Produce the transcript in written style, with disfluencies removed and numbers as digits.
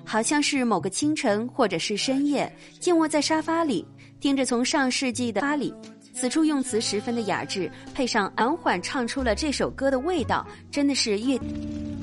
好像是某个清晨或者是深夜，静卧在沙发里，听着从上世纪的巴里，此处用词十分的雅致，配上缓缓唱出了这首歌的味道，真的是越